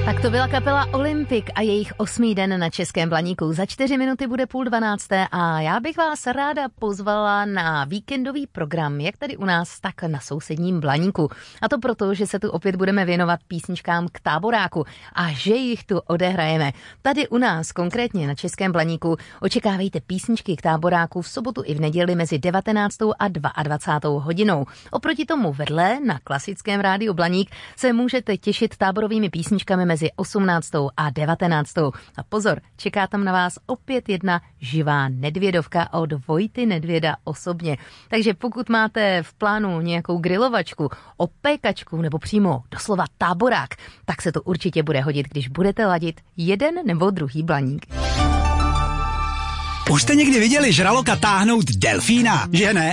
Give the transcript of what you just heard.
Tak to byla kapela Olympic a jejich 8. den na Českém Blaníku. Za 4 minuty bude 11:30 a já bych vás ráda pozvala na víkendový program, jak tady u nás, tak na sousedním Blaníku. A to proto, že se tu opět budeme věnovat písničkám k táboráku a že jich tu odehrajeme. Tady u nás, konkrétně na Českém Blaníku, očekávejte písničky k táboráku v sobotu i v neděli mezi 19. a 22. hodinou. Oproti tomu vedle na klasickém rádiu Blaník se můžete těšit táborovými písničkami mezi 18. a 19. A pozor, čeká tam na vás opět jedna živá nedvědovka od Vojty Nedvěda osobně. Takže pokud máte v plánu nějakou grilovačku, opékačku nebo přímo doslova táborák, tak se to určitě bude hodit, když budete ladit jeden nebo druhý Blaník. Už jste někdy viděli žraloka táhnout delfína, že ne?